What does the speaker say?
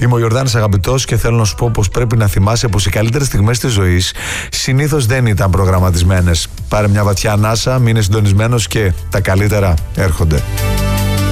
Είμαι ο Ιορδάνης Αγαπητός και θέλω να σου πω πως πρέπει να θυμάσαι πως οι καλύτερες στιγμές της ζωής συνήθως δεν ήταν προγραμματισμένες. Πάρε μια βαθιά ανάσα, μείνε συντονισμένος και τα καλύτερα έρχονται.